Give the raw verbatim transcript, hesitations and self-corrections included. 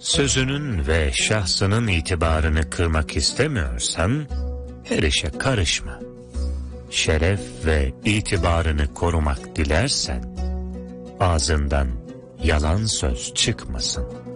Sözünün ve şahsının itibarını kırmak istemiyorsan her işe karışma. Şeref ve itibarını korumak dilersen ağzından yalan söz çıkmasın.